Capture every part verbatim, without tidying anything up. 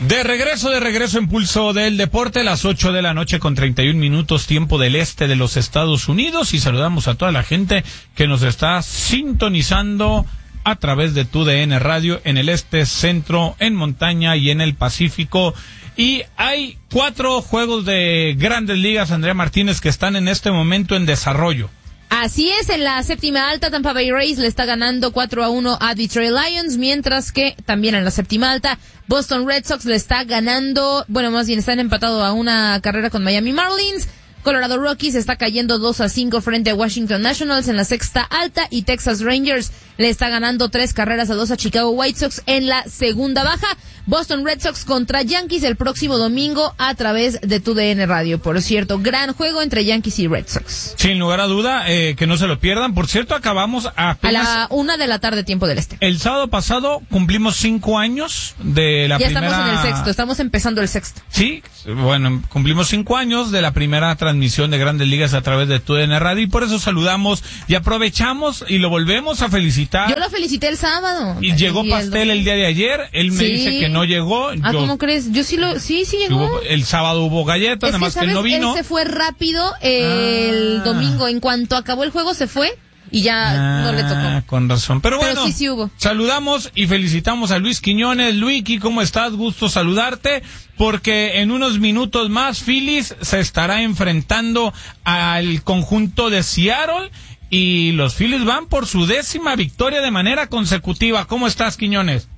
De regreso, de regreso en Pulso del Deporte, las ocho de la noche con treinta y un minutos, tiempo del este de los Estados Unidos, y saludamos a toda la gente que nos está sintonizando a través de Tu D N Radio en el este, centro, en montaña y en el Pacífico. Y hay cuatro juegos de Grandes Ligas, Andrea Martínez, que están en este momento en desarrollo. Así es, en la séptima alta, Tampa Bay Rays le está ganando cuatro a uno a Detroit Lions, mientras que también en la séptima alta, Boston Red Sox le está ganando, bueno, más bien están empatados a una carrera con Miami Marlins. Colorado Rockies está cayendo dos a cinco frente a Washington Nationals en la sexta alta, y Texas Rangers le está ganando tres carreras a dos a Chicago White Sox en la segunda baja. Boston Red Sox contra Yankees el próximo domingo a través de Tu D N Radio. Por cierto, gran juego entre Yankees y Red Sox. Sin lugar a duda, eh, que no se lo pierdan. Por cierto, acabamos apenas... a la una de la tarde, tiempo del este. El sábado pasado cumplimos cinco años de la ya primera... Ya estamos en el sexto, estamos empezando el sexto. Sí, bueno, cumplimos cinco años de la primera transmisión de Grandes Ligas a través de Tu D N Radio, y por eso saludamos y aprovechamos y lo volvemos a felicitar. Yo lo felicité el sábado. Y llegó y pastel el, el día de ayer, él me sí. dice que no llegó. Ah, yo, ¿cómo crees? Yo sí lo, sí, sí llegó. Hubo, el sábado hubo galletas, nada más que, que él no vino. Él se fue rápido el ah. domingo, en cuanto acabó el juego se fue y ya ah, no le tocó. Con razón, pero bueno, pero sí, sí hubo. Saludamos y felicitamos a Luis Quiñones. Luiki, ¿cómo estás? Gusto saludarte, porque en unos minutos más Phillies se estará enfrentando al conjunto de Seattle, y los Phillies van por su décima victoria de manera consecutiva. ¿Cómo estás, Quiñones?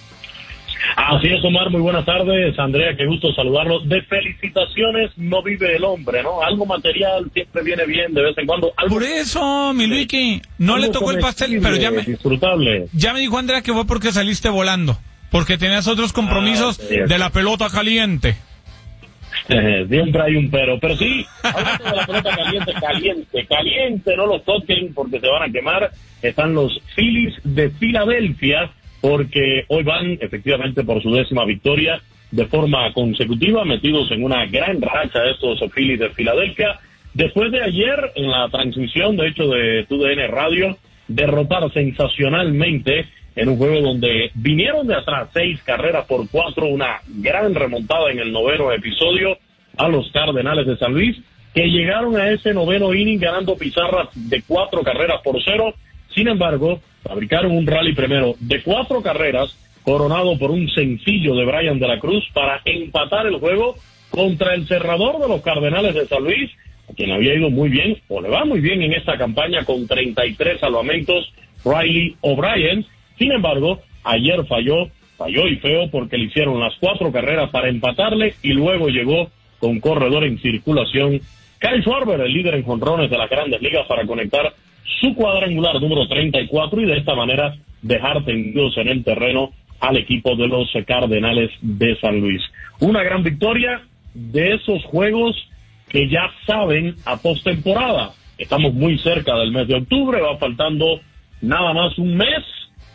Así es, Omar, muy buenas tardes. Andrea, qué gusto saludarlos. De felicitaciones no vive el hombre, ¿no? Algo material siempre viene bien de vez en cuando. Algo... Por eso, mi Luiki, no le tocó el pastel, pero ya me... disfrutable. Ya me dijo Andrea que fue porque saliste volando, porque tenías otros compromisos ah, sí, de la pelota caliente. Eh, siempre hay un pero, pero sí, hablando de la pelota caliente, caliente, caliente, no los toquen porque se van a quemar. Están los Phillies de Filadelfia, porque hoy van efectivamente por su décima victoria de forma consecutiva, metidos en una gran racha estos Phillies de Filadelfia. Después de ayer, en la transmisión, de hecho, de Tu D N Radio, derrotar sensacionalmente en un juego donde vinieron de atrás seis carreras por cuatro, una gran remontada en el noveno episodio a los Cardenales de San Luis, que llegaron a ese noveno inning ganando pizarras de cuatro carreras por cero. Sin embargo, fabricaron un rally primero de cuatro carreras, coronado por un sencillo de Brian de la Cruz, para empatar el juego contra el cerrador de los Cardenales de San Luis, a quien había ido muy bien, o le va muy bien en esta campaña con treinta y tres salvamentos, Riley O'Brien. Sin embargo, ayer falló, falló y feo, porque le hicieron las cuatro carreras para empatarle, y luego llegó con corredor en circulación Kyle Schwarber, el líder en jonrones de las Grandes Ligas, para conectar su cuadrangular número treinta y cuatro y de esta manera dejar tendidos en el terreno al equipo de los Cardenales de San Luis. Una gran victoria de esos juegos que ya saben a postemporada. Estamos muy cerca del mes de octubre, va faltando nada más un mes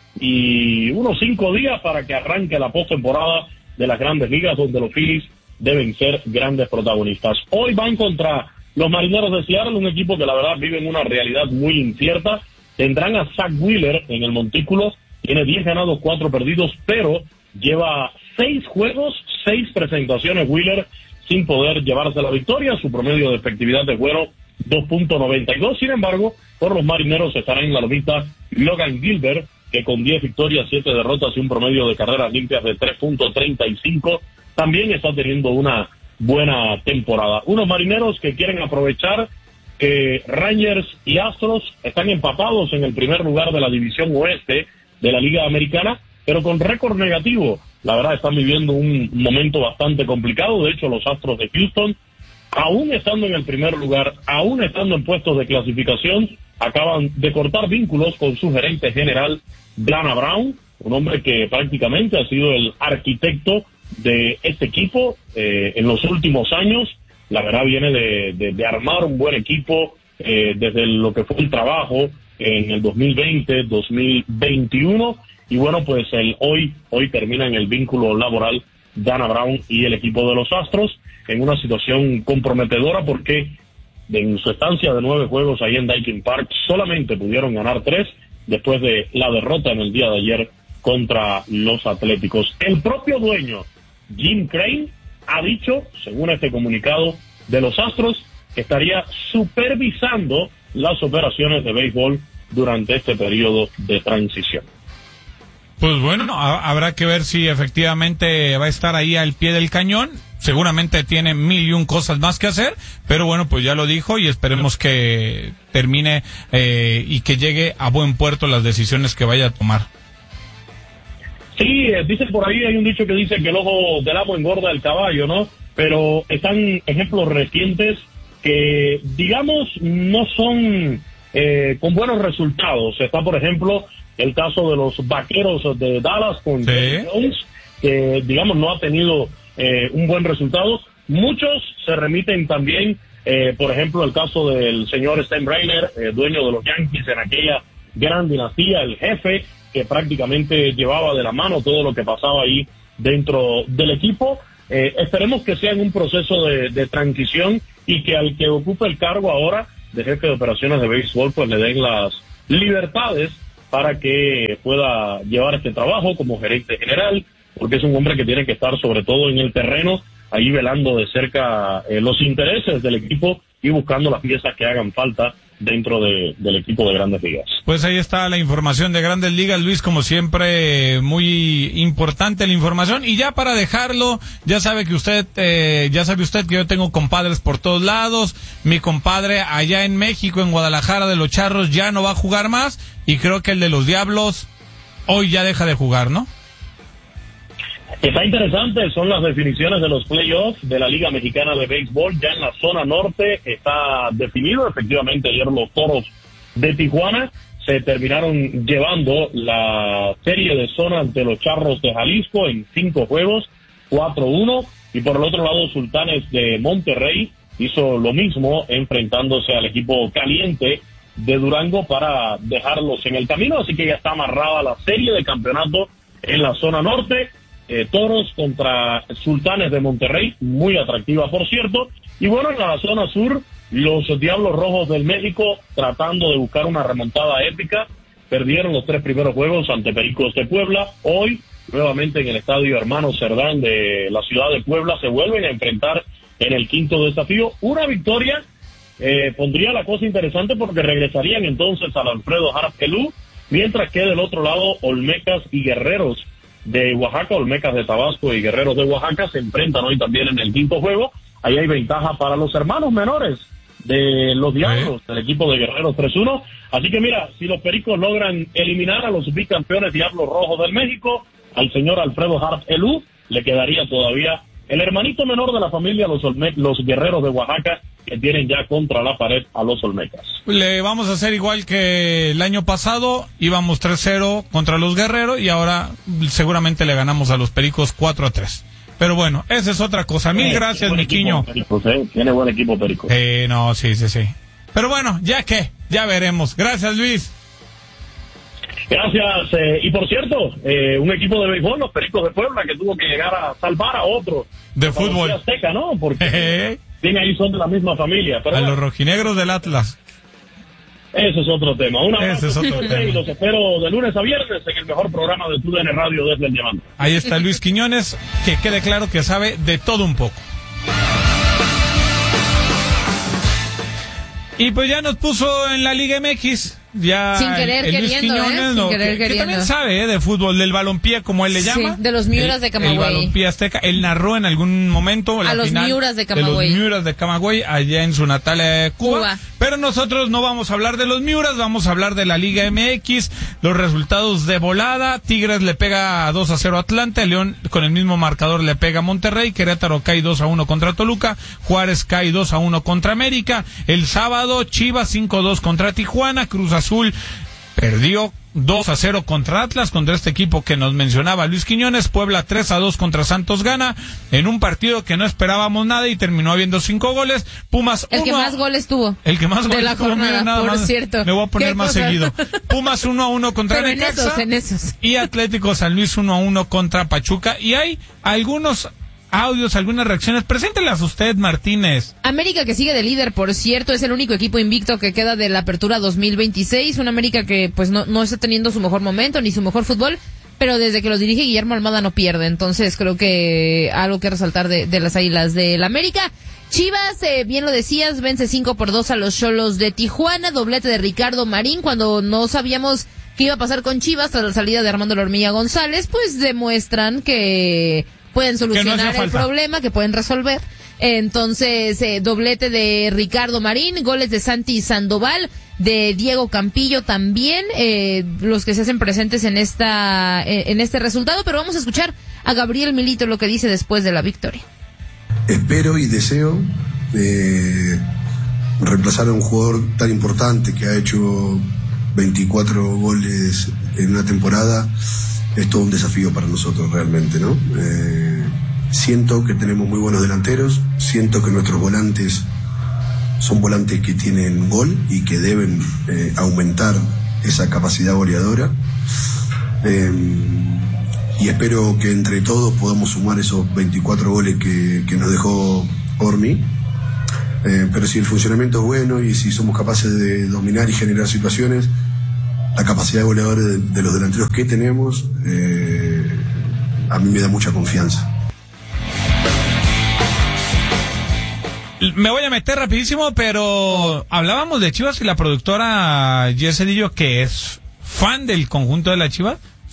y unos cinco días para que arranque la postemporada de las Grandes Ligas, donde los Phillies deben ser grandes protagonistas. Hoy van contra los Marineros de Seattle, un equipo que la verdad vive en una realidad muy incierta. Tendrán a Zach Wheeler en el montículo, tiene diez ganados, cuatro perdidos, pero lleva seis juegos, seis presentaciones Wheeler sin poder llevarse la victoria. Su promedio de efectividad de juego dos punto noventa y dos. Sin embargo, por los Marineros estará en la lomita Logan Gilbert, que con diez victorias, siete derrotas y un promedio de carreras limpias de tres punto treinta y cinco, también está teniendo una buena temporada. Unos Marineros que quieren aprovechar que Rangers y Astros están empatados en el primer lugar de la división oeste de la Liga Americana, pero con récord negativo. La verdad, están viviendo un momento bastante complicado. De hecho, los Astros de Houston, aún estando en el primer lugar, aún estando en puestos de clasificación, acaban de cortar vínculos con su gerente general, Dana Brown, un hombre que prácticamente ha sido el arquitecto de este equipo eh, en los últimos años. La verdad, viene de, de, de armar un buen equipo eh, desde lo que fue el trabajo en el dos mil veinte, dos mil veintiuno, y bueno, pues el hoy hoy termina en el vínculo laboral Dana Brown y el equipo de los Astros en una situación comprometedora, porque en su estancia de nueve juegos ahí en Daikin Park solamente pudieron ganar tres después de la derrota en el día de ayer contra los Atléticos. El propio dueño Jim Crane, ha dicho, según este comunicado de los Astros, que estaría supervisando las operaciones de béisbol durante este periodo de transición. Pues bueno, ha- habrá que ver si efectivamente va a estar ahí al pie del cañón. Seguramente tiene mil y un cosas más que hacer, pero bueno, pues ya lo dijo y esperemos que termine eh, y que llegue a buen puerto las decisiones que vaya a tomar. Sí, eh, dicen por ahí, hay un dicho que dice que el ojo del amo engorda el caballo, ¿no? Pero están ejemplos recientes que, digamos, no son eh, con buenos resultados. Está, por ejemplo, el caso de los Vaqueros de Dallas con Sí. Jerry Jones, que, digamos, no ha tenido eh, un buen resultado. Muchos se remiten también, eh, por ejemplo, el caso del señor Steinbrenner, eh, dueño de los Yankees en aquella gran dinastía, el jefe que prácticamente llevaba de la mano todo lo que pasaba ahí dentro del equipo. Eh, esperemos que sea en un proceso de, de transición y que al que ocupe el cargo ahora de jefe de operaciones de béisbol, pues le den las libertades para que pueda llevar este trabajo como gerente general, porque es un hombre que tiene que estar sobre todo en el terreno, ahí velando de cerca eh, los intereses del equipo y buscando las piezas que hagan falta dentro de, del equipo de Grandes Ligas. Pues ahí está la información de Grandes Ligas, Luis, como siempre, muy importante la información. Y ya para dejarlo, ya sabe que usted, eh, ya sabe usted que yo tengo compadres por todos lados. Mi compadre allá en México, en Guadalajara, de los Charros, ya no va a jugar más. Y creo que el de los Diablos hoy ya deja de jugar, ¿no? Está interesante, son las definiciones de los playoffs de la Liga Mexicana de Béisbol. Ya en la zona norte está definido. Efectivamente, ayer los Toros de Tijuana se terminaron llevando la serie de zona ante los Charros de Jalisco en cinco juegos, cuatro uno. Y por el otro lado, Sultanes de Monterrey hizo lo mismo, enfrentándose al equipo caliente de Durango para dejarlos en el camino. Así que ya está amarrada la serie de campeonato en la zona norte. Eh, Toros contra Sultanes de Monterrey, muy atractiva por cierto. Y bueno, en la zona sur, los Diablos Rojos del México tratando de buscar una remontada épica, perdieron los tres primeros juegos ante Pericos de Puebla. Hoy, nuevamente en el estadio Hermano Cerdán de la ciudad de Puebla, se vuelven a enfrentar en el quinto desafío. Una victoria eh, pondría la cosa interesante porque regresarían entonces al Alfredo Harp Elú, mientras que del otro lado Olmecas y Guerreros de Oaxaca, Olmecas de Tabasco y Guerreros de Oaxaca se enfrentan hoy también en el quinto juego. Ahí hay ventaja para los hermanos menores de los Diablos, del equipo de Guerreros tres uno. Así que mira, si los Pericos logran eliminar a los bicampeones Diablos Rojos del México, al señor Alfredo Harp Elú, le quedaría todavía el hermanito menor de la familia, los, Olme- los Guerreros de Oaxaca, que tienen ya contra la pared a los Olmecas. Le vamos a hacer igual que el año pasado, íbamos tres cero contra los Guerreros y ahora seguramente le ganamos a los Pericos cuatro a tres. Pero bueno, esa es otra cosa. Mil Eh, gracias, buen mi equipo, quiño. Pericos, ¿eh? Tiene buen equipo Pericos. Eh, no, sí, sí, sí. Pero bueno, ya que, ya veremos. Gracias, Luis. Gracias. Eh, y por cierto, eh, un equipo de béisbol, los Pericos de Puebla, que tuvo que llegar a salvar a otro. De fútbol. Azteca, ¿no? Porque Jeje. bien, ahí son de la misma familia. Pero A bueno, los rojinegros del Atlas. eso es otro tema. Un abrazo. Ese es otro tema. Y los espero de lunes a viernes en el mejor programa de Tu D N Radio desde el Diamante. Ahí está Luis Quiñones, que quede claro que sabe de todo un poco. Y pues ya nos puso en la Liga M X. Ya Sin querer el, el Luis queriendo, Quiñones, ¿eh? Sin no, querer que, que queriendo. también sabe, ¿eh? De fútbol, del balompié, como él le Sí, llama. de los Miuras de Camagüey. El balompié azteca. Él narró en algún momento la A los final Miuras de Camagüey. los Miuras de Camagüey, allá en su natal eh, Cuba. Cuba. Pero nosotros no vamos a hablar de los Miuras, vamos a hablar de la Liga M X, los resultados de volada. Tigres le pega dos a cero a Atlanta, León con el mismo marcador le pega a Monterrey, Querétaro cae dos a uno contra Toluca, Juárez cae dos a uno contra América. El sábado, Chivas cinco a dos contra Tijuana, Cruz Azul perdió dos a cero contra Atlas, contra este equipo que nos mencionaba Luis Quiñones. Puebla tres a dos contra Santos gana, en un partido que no esperábamos nada y terminó habiendo cinco goles. Pumas El que uno más goles tuvo. El que más de goles la tuvo, jornada, mira, nada por más. cierto. Me voy a poner ¿Qué más cosa? seguido. Pumas uno a uno contra Pero en Necaxa. esos, en esos. Y Atlético San Luis uno a uno contra Pachuca. Y hay algunos audios, algunas reacciones. Preséntelas usted, Martínez. América, que sigue de líder, por cierto, es el único equipo invicto que queda de la apertura dos mil veintiséis. Una América que pues no, no está teniendo su mejor momento ni su mejor fútbol, pero desde que lo dirige Guillermo Almada no pierde, entonces creo que algo que resaltar de, de las Águilas del América. Chivas, eh, bien lo decías, vence cinco por dos a los Xolos de Tijuana, doblete de Ricardo Marín, cuando no sabíamos qué iba a pasar con Chivas tras la salida de Armando La Hormiga González, pues demuestran que pueden solucionar no el problema, que pueden resolver. Entonces, eh, doblete de Ricardo Marín, goles de Santi Sandoval, de Diego Campillo también, eh, los que se hacen presentes en esta eh, en este resultado, pero vamos a escuchar a Gabriel Milito lo que dice después de la victoria. Espero y deseo eh, reemplazar a un jugador tan importante que ha hecho veinticuatro goles en una temporada. Es todo un desafío para nosotros realmente, ¿no? Eh, siento que tenemos muy buenos delanteros, siento que nuestros volantes son volantes que tienen gol y que deben eh, aumentar esa capacidad goleadora. Eh, y espero que entre todos podamos sumar esos veinticuatro goles que, que nos dejó Ormi. Eh, pero si el funcionamiento es bueno y si somos capaces de dominar y generar situaciones, la capacidad goleadora de, de los delanteros que tenemos, eh, a mí me da mucha confianza. Me voy a meter rapidísimo, pero hablábamos de Chivas y la productora Yesedillo, que es fan del conjunto de la Chivas,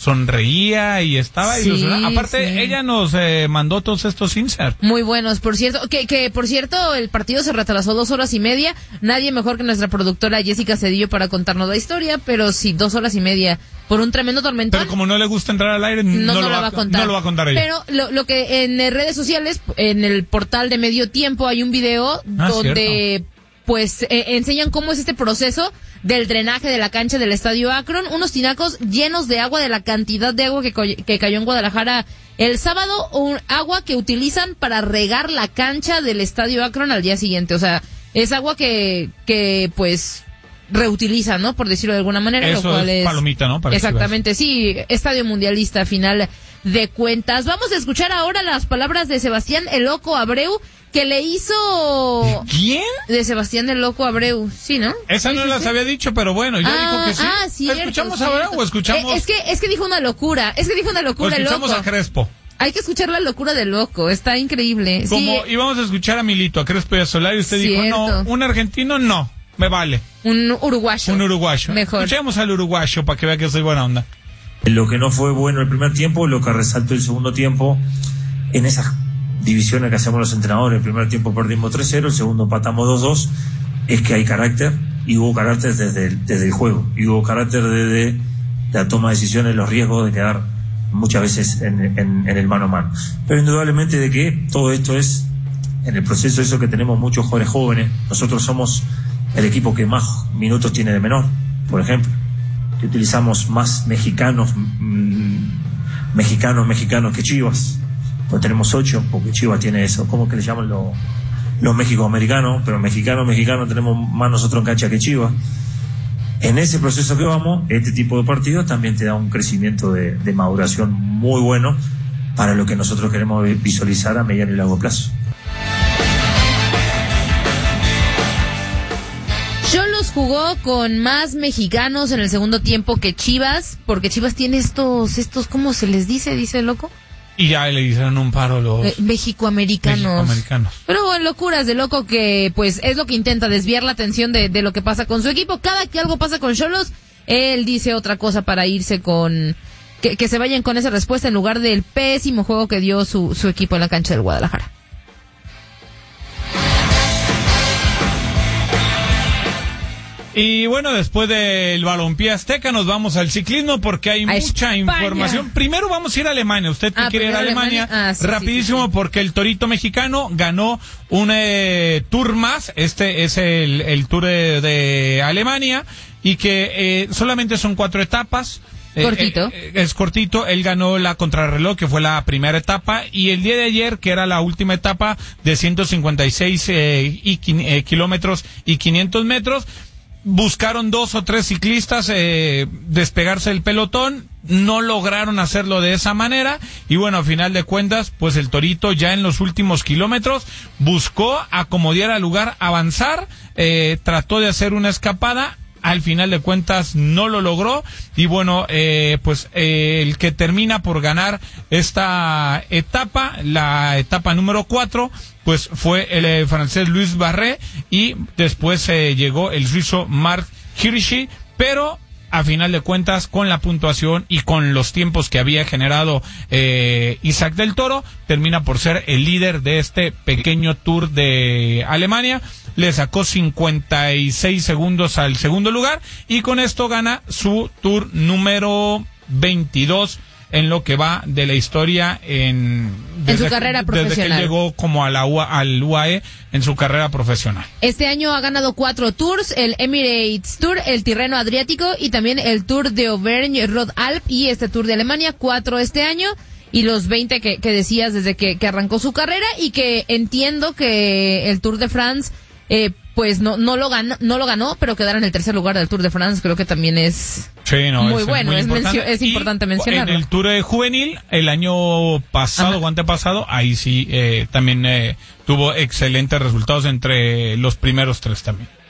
sonreía y estaba sí, ilusionada. Aparte, sí. ella nos eh, mandó todos estos inserts. Muy buenos, por cierto. Que, que por cierto, el partido se retrasó dos horas y media. Nadie mejor que nuestra productora Jessica Cedillo para contarnos la historia, pero sí, dos horas y media por un tremendo tormentón. Pero como no le gusta entrar al aire, no, no, no lo va, va a contar. No lo va a contar ella. Pero lo, lo que en redes sociales, en el portal de Medio Tiempo, hay un video ah, donde cierto. pues eh, enseñan cómo es este proceso del drenaje de la cancha del Estadio Akron, unos tinacos llenos de agua, de la cantidad de agua que, co- que cayó en Guadalajara el sábado, un agua que utilizan para regar la cancha del Estadio Akron al día siguiente. O sea, es agua que, que pues reutilizan, ¿no? Por decirlo de alguna manera. Eso lo cual es es palomita, ¿no? Para exactamente, sí, Estadio Mundialista a final de cuentas. Vamos a escuchar ahora las palabras de Sebastián El Loco Abreu, que le hizo... ¿Quién? De Sebastián El Loco Abreu, sí, ¿no? Esa sí, no sí, las sí. había dicho, pero bueno, ya ah, dijo que sí. Ah, cierto, ¿Escuchamos cierto. a Abreu o escuchamos...? Eh, es que, es que dijo una locura, es que dijo una o locura el loco. escuchamos a Crespo. Hay que escuchar la locura del loco, está increíble. Como sí, íbamos a escuchar a Milito, a Crespo y a Solari, usted cierto. dijo, no, un argentino no, me vale. Un uruguayo. Un uruguayo. Mejor. Escuchemos al uruguayo para que vea que soy buena onda. Lo que no fue bueno el primer tiempo, lo que resaltó el segundo tiempo, en esas divisiones que hacemos los entrenadores, el primer tiempo perdimos tres cero, el segundo empatamos dos dos, es que hay carácter, y hubo carácter desde el, desde el juego, y hubo carácter desde la toma de decisiones, los riesgos de quedar muchas veces en, en, en el mano a mano. Pero indudablemente de que todo esto es, en el proceso eso que tenemos muchos jugadores jóvenes, nosotros somos el equipo que más minutos tiene de menor, por ejemplo, que utilizamos más mexicanos, mmm, mexicanos, mexicanos que Chivas, pues tenemos ocho, porque Chivas tiene eso, ¿cómo que le llaman los, los mexicoamericanos? Pero mexicanos, mexicanos tenemos más nosotros en cancha que Chivas. En ese proceso que vamos, este tipo de partidos también te da un crecimiento de, de maduración muy bueno para lo que nosotros queremos visualizar a mediano y largo plazo. Xolos jugó con más mexicanos en el segundo tiempo que Chivas, porque Chivas tiene estos, estos, ¿cómo se les dice? Dice el loco. Y ya le hicieron un paro los Eh, Mexicoamericanos. Mexicoamericanos. Pero bueno, locuras de loco que pues es lo que intenta desviar la atención de, de lo que pasa con su equipo. Cada que algo pasa con Xolos, él dice otra cosa para irse con... Que, que se vayan con esa respuesta en lugar del pésimo juego que dio su, su equipo en la cancha del Guadalajara. Y bueno, después del balompié azteca nos vamos al ciclismo porque hay A mucha España. información. Primero vamos a ir a Alemania. Usted que Ah, quiere ir a primero Alemania, Alemania. Ah, sí, rapidísimo, sí, sí, sí. porque el torito mexicano ganó un eh, tour más. Este es el, el tour de, de Alemania y que eh, solamente son cuatro etapas. Cortito. Eh, eh, es cortito. Él ganó la contrarreloj, que fue la primera etapa, y el día de ayer, que era la última etapa de ciento cincuenta y seis eh, y, eh, kilómetros y quinientos metros, buscaron dos o tres ciclistas eh, despegarse del pelotón, no lograron hacerlo de esa manera, y bueno, a final de cuentas, pues el torito ya en los últimos kilómetros buscó acomodar al lugar, avanzar, eh, trató de hacer una escapada. al final de cuentas no lo logró, y bueno, eh, pues eh, el que termina por ganar esta etapa, la etapa número cuatro, pues fue el eh, francés Luis Barré, y después eh, llegó el suizo Marc Hirschi, pero a final de cuentas, con la puntuación y con los tiempos que había generado eh, Isaac del Toro, termina por ser el líder de este pequeño Tour de Alemania. Le sacó cincuenta y seis segundos al segundo lugar, y con esto gana su Tour número veintidós en lo que va de la historia en, en su carrera que, profesional. Desde que él llegó como a la U A, al U A E en su carrera profesional. Este año ha ganado cuatro tours, el Emirates Tour, el Tirreno Adriático y también el Tour de Auvergne-Rhône-Alpes y este Tour de Alemania, cuatro este año, y los veinte que, que decías desde que, que arrancó su carrera, y que entiendo que el Tour de France eh, pues no no lo ganó, no lo ganó, pero quedar en el tercer lugar del Tour de France creo que también es sí, no, muy es bueno, muy es, importante. mencio, es importante Y mencionarlo. En el Tour eh, juvenil, el año pasado Ajá. o antepasado, ahí sí eh, también eh, tuvo excelentes resultados entre los primeros tres también.